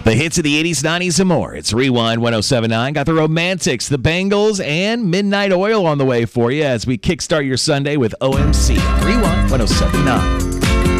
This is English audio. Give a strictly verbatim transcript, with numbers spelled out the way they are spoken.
The hits of the eighties, nineties, and more. It's Rewind one oh seven point nine. Got the Romantics, the Bengals, and Midnight Oil on the way for you as we kickstart your Sunday with O M C. Rewind one oh seven point nine.